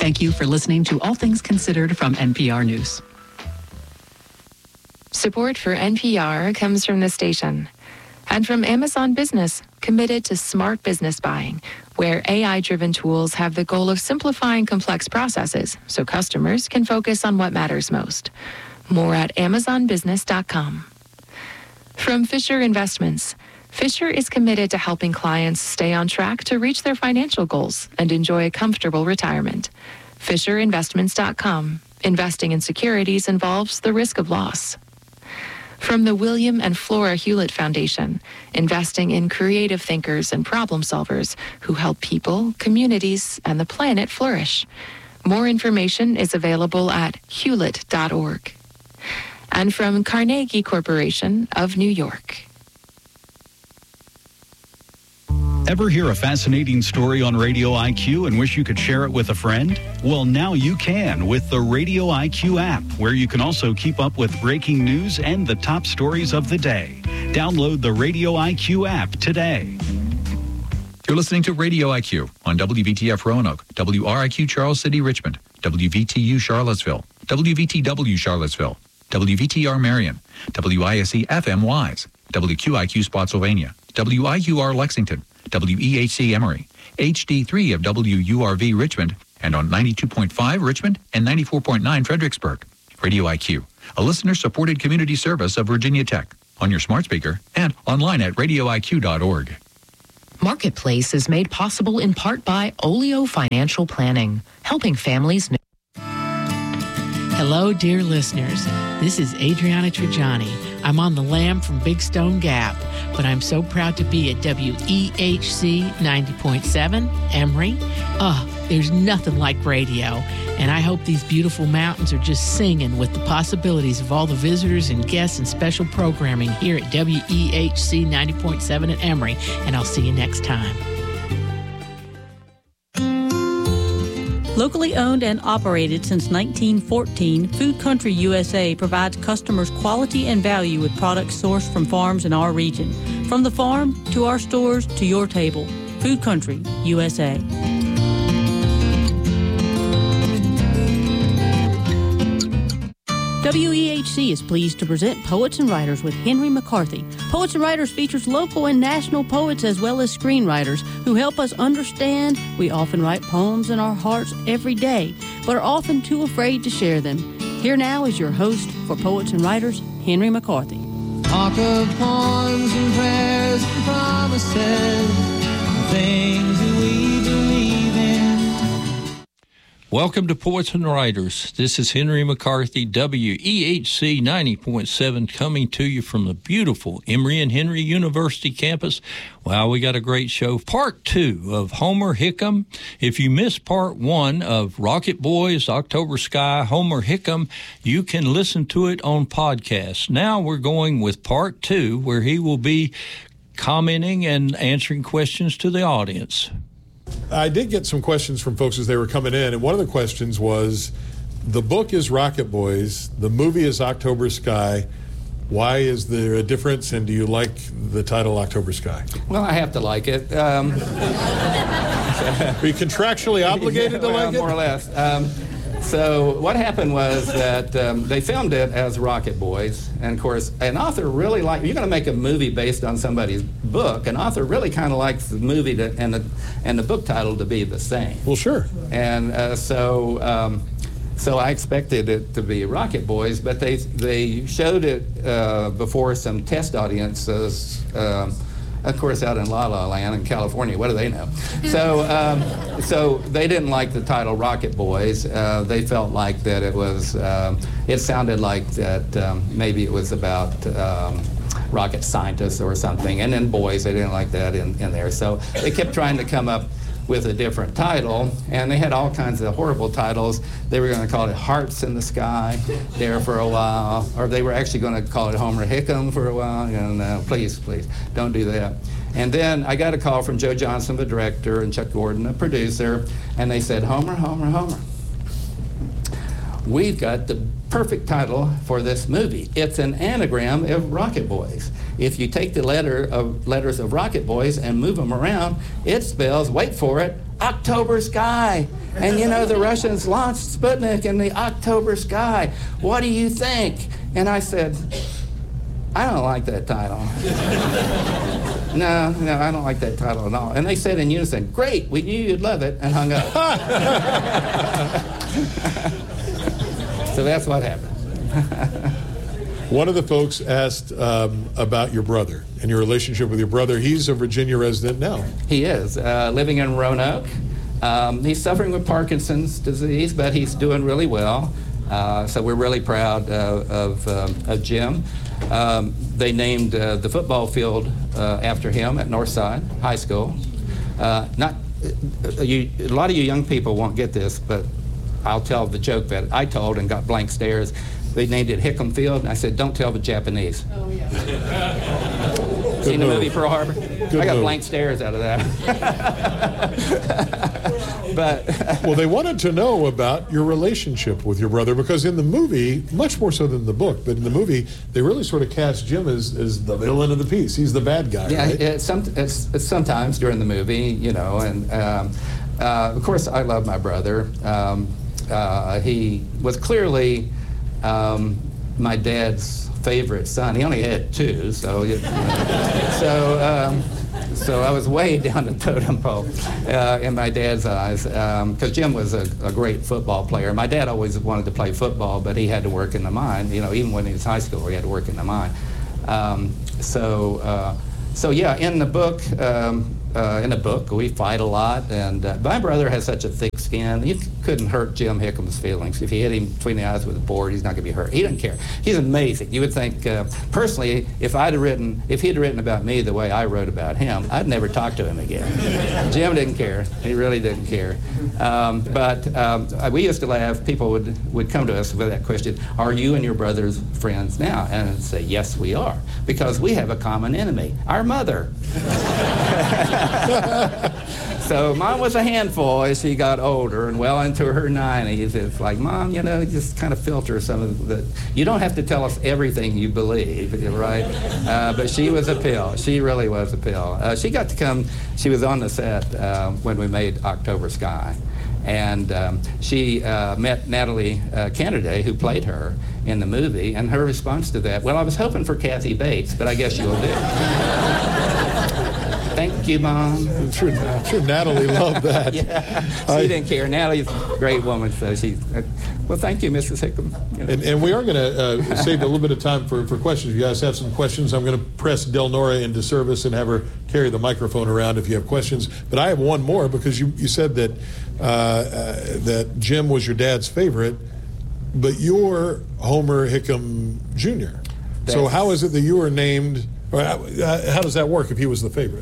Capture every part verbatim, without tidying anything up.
Thank you for listening to All Things Considered from N P R News. Support for N P R comes from the station and from Amazon Business, committed to smart business buying, where A I-driven tools have the goal of simplifying complex processes so customers can focus on what matters most. More at amazon business dot com. From Fisher Investments, Fisher is committed to helping clients stay on track to reach their financial goals and enjoy a comfortable retirement. fisher investments dot com. Investing in securities involves the risk of loss. From the William and Flora Hewlett Foundation, investing in creative thinkers and problem solvers who help people, communities, and the planet flourish. More information is available at hewlett dot org. And from Carnegie Corporation of New York. Ever hear a fascinating story on Radio I Q and wish you could share it with a friend? Well, now you can with the Radio I Q app, where you can also keep up with breaking news and the top stories of the day. Download the Radio I Q app today. You're listening to Radio I Q on W V T F Roanoke, W R I Q Charles City, Richmond, W V T U Charlottesville, W V T W Charlottesville, W V T R Marion, W I S E F M Wise, W Q I Q Spotsylvania, W I U R Lexington, W E H C Emory, H D three of W U R V Richmond, and on ninety-two point five Richmond and ninety-four point nine Fredericksburg. Radio I Q, a listener-supported community service of Virginia Tech, on your smart speaker and online at radio I Q dot org. Marketplace is made possible in part by Olio Financial Planning, helping families know. Hello, dear listeners. This is Adriana Trajani. I'm on the lam from Big Stone Gap, but I'm so proud to be at W E H C ninety point seven, Emory. Oh, there's nothing like radio, and I hope these beautiful mountains are just singing with the possibilities of all the visitors and guests and special programming here at W E H C ninety point seven at Emory, and I'll see you next time. Locally owned and operated since nineteen fourteen, Food Country U S A provides customers quality and value with products sourced from farms in our region. From the farm to our stores to your table, Food Country U S A. W E H C is pleased to present Poets and Writers with Henry McCarthy. Poets and Writers features local and national poets as well as screenwriters who help us understand we often write poems in our hearts every day, but are often too afraid to share them. Here now is your host for Poets and Writers, Henry McCarthy. Talk of poems and prayers and promises, things that we believe in. Welcome to Poets and Writers. This is Henry McCarthy, W E H C ninety point seven, coming to you from the beautiful Emory and Henry University campus. Wow, we got a great show. Part two of Homer Hickam. If you missed part one of Rocket Boys, October Sky, Homer Hickam, you can listen to it on podcast. Now we're going with part two, where he will be commenting and answering questions to the audience. I did get some questions from folks as they were coming in, and one of the questions was, the book is Rocket Boys, the movie is October Sky. Why is there a difference, and do you like the title October Sky? Well, I have to like it. Um, Are you contractually obligated yeah, to well, like it? More or less. Um, so what happened was that um, they filmed it as Rocket Boys, and of course, an author really like. You're going to make a movie based on somebody's book. An author really kind of likes the movie to, and the and the book title to be the same. Well, sure. And uh, so. Um, So I expected it to be Rocket Boys, but they they showed it uh, before some test audiences, um, of course, out in La La Land in California. What do they know? So um, so they didn't like the title Rocket Boys. Uh, they felt like that it was, um, it sounded like that um, maybe it was about um, rocket scientists or something. And then boys, they didn't like that in, in there. So they kept trying to come up with a different title, and they had all kinds of horrible titles. They were going to call it Hearts in the Sky there for a while, or they were actually going to call it Homer Hickam for a while, and uh, please, please, don't do that. And then I got a call from Joe Johnson, the director, and Chuck Gordon, the producer, and they said, Homer, Homer, Homer, we've got the perfect title for this movie. It's an anagram of Rocket Boys. If you take the letter of letters of Rocket Boys and move them around, it spells, wait for it, October sky. And you know, the Russians launched Sputnik in the October sky. What do you think? And I said, I don't like that title. no, no, I don't like that title at all. And they said in unison, great, we knew you'd love it, and hung up. So that's what happened. One of the folks asked um, about your brother and your relationship with your brother. He's a Virginia resident now. He is, uh, living in Roanoke. Um, he's suffering with Parkinson's disease, but he's doing really well. Uh, so we're really proud uh, of, um, of Jim. Um, they named uh, the football field uh, after him at Northside High School. Uh, not uh, you, a lot of you young people won't get this, but I'll tell the joke that I told and got blank stares. They named it Hickam Field, and I said, don't tell the Japanese. Oh, yeah. Seen the movie Pearl Harbor? Good I got move. Blank stares out of that. But well, they wanted to know about your relationship with your brother, because in the movie, much more so than the book, but in the movie, they really sort of cast Jim as, as the villain of the piece. He's the bad guy, yeah, right? it's, some, it's, it's sometimes during the movie, you know, and um, uh, of course, I love my brother. Um, uh, he was clearly um, my dad's favorite son. He only had two, so it, so um, so I was way down the totem pole uh, in my dad's eyes, because um, Jim was a, a great football player. My dad always wanted to play football, but he had to work in the mine. You know, even when he was high school, he had to work in the mine. Um, so uh, so yeah, in the book. Um, Uh, in the book, we fight a lot, and uh, my brother has such a thick skin. You couldn't hurt Jim Hickam's feelings. If you hit him between the eyes with a board, he's not going to be hurt. He doesn't care. He's amazing. You would think, uh, personally, if I'd have written, if he'd written about me the way I wrote about him, I'd never talk to him again. Jim didn't care. He really didn't care. Um, but um, we used to laugh. People would would come to us with that question: are you and your brothers friends now? And I'd say, yes, we are, because we have a common enemy, our mother. So Mom was a handful as she got older and well into her nineties. It's like, Mom, you know, just kind of filter some of the, you don't have to tell us everything you believe, right? Uh, but she was a pill. She really was a pill. Uh, she got to come, she was on the set uh, when we made October Sky. And um, she uh, met Natalie uh, Canada, who played her in the movie, and her response to that, well, I was hoping for Kathy Bates, but I guess you'll do. Thank you, Mom. I'm sure, I'm sure Natalie loved that. Yeah, she I, didn't care. Natalie's a great woman, so she, uh, well, thank you, Missus Hickam. You know. and, and we are going to uh, save a little bit of time for, for questions. If you guys have some questions, I'm going to press Delnora into service and have her carry the microphone around if you have questions. But I have one more, because you, you said that, uh, uh, that Jim was your dad's favorite, but you're Homer Hickam Junior That's, so how is it that you were named, or how, how does that work if he was the favorite?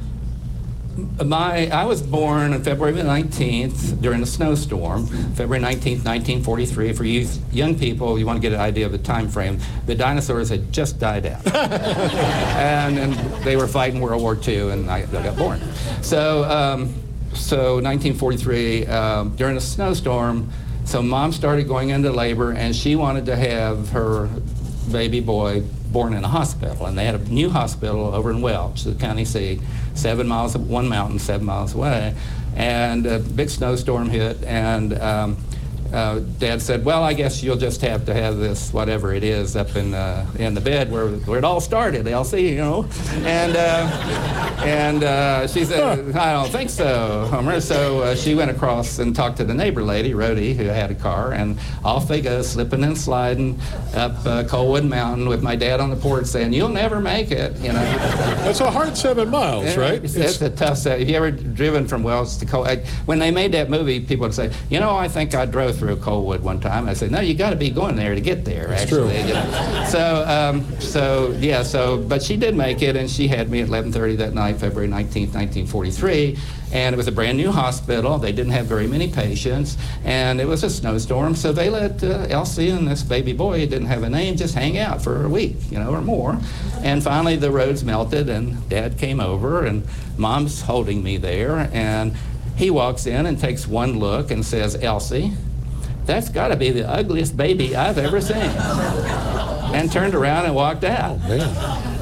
My, I was born on February nineteenth during a snowstorm, February nineteenth, nineteen forty-three. For you young people, you want to get an idea of the time frame. The dinosaurs had just died out. and, and they were fighting World War Two, and I, I got born. So, um, so nineteen forty-three, um, during a snowstorm, so Mom started going into labor, and she wanted to have her baby boy born in a hospital, and they had a new hospital over in Welch, the county seat, seven miles up one mountain, seven miles away, and a big snowstorm hit, and um, uh, Dad said, well, I guess you'll just have to have this, whatever it is, up in uh, in the bed where, where it all started, Elsie, you know, and uh, and uh, she said, I don't think so, Homer. So uh, she went across and talked to the neighbor lady, Rhodey, who had a car, and off they go, slipping and sliding up uh, Coalwood Mountain with my dad on the porch saying, you'll never make it, you know. That's a hard seven miles, it, right? It's, it's a tough set. Have you ever driven from Welch to Coalwood? When they made that movie, people would say, you know, I think I drove through Coalwood one time. I said, no, you got to be going there to get there, That's actually. True. You know? So, um, so, yeah, so, but she did make it, and she had me at eleven thirty that night, February nineteenth, nineteen forty-three, and it was a brand new hospital. They didn't have very many patients, and it was a snowstorm, so they let uh, Elsie and this baby boy, who didn't have a name, just hang out for a week, you know, or more. And finally the roads melted, and Dad came over, and Mom's holding me there, and he walks in and takes one look and says, Elsie, that's got to be the ugliest baby I've ever seen. And turned around and walked out. Oh, man.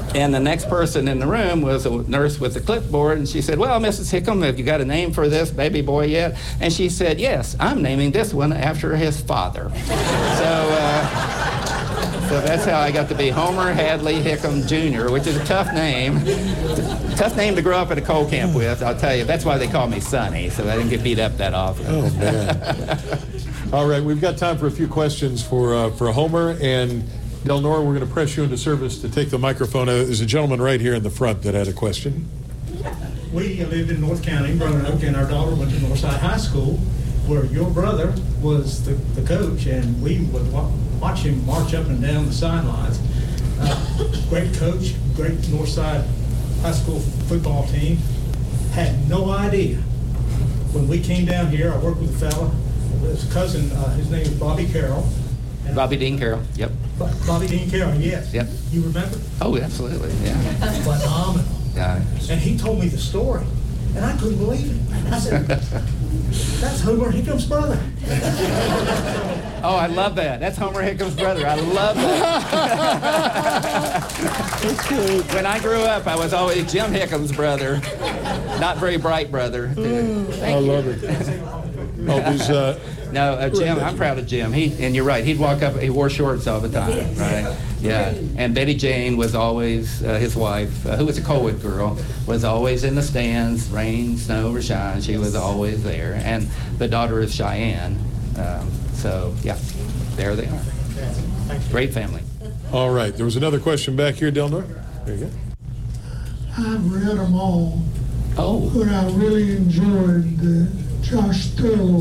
And the next person in the room was a nurse with a clipboard, and she said, well, Missus Hickam, have you got a name for this baby boy yet? And she said, yes, I'm naming this one after his father. So, uh, so that's how I got to be Homer Hadley Hickam Junior, which is a tough name. Tough name to grow up at a coal camp with, I'll tell you. That's why they call me Sonny, so I didn't get beat up that often. Oh, man. All right, we've got time for a few questions for, uh, for Homer. And Del Nora, we're going to press you into service to take the microphone. Uh, there's a gentleman right here in the front that had a question. We lived in North County, Roanoke, and our daughter went to Northside High School, where your brother was the, the coach, and we would wa- watch him march up and down the sidelines. Uh, great coach, great Northside High School football team. Had no idea. When we came down here, I worked with a fella, his cousin, uh, his name is Bobby Carroll. Bobby Dean Carroll, yep. Bobby Dean Carroll, yes. Yep. You remember? Oh, absolutely, yeah. Phenomenal. Yeah. And he told me the story, and I couldn't believe it. I said, that's Homer Hickam's brother. Oh, I love that. That's Homer Hickam's brother. I love that. When I grew up, I was always Jim Hickam's brother. Not very bright brother. Thank I you. love it. Oh, these, uh, no, uh, Jim, I'm proud of Jim. He, and you're right, he'd walk up, he wore shorts all the time, right? Yeah. And Betty Jane was always, uh, his wife, uh, who was a Colwood girl, was always in the stands, rain, snow, or shine. She was always there. And the daughter is Cheyenne. Um, so, yeah, there they are. Great family. all right, there was another question back here, Del Nora. There you go. I've read them all. Oh. But I really enjoyed the Josh Thurlow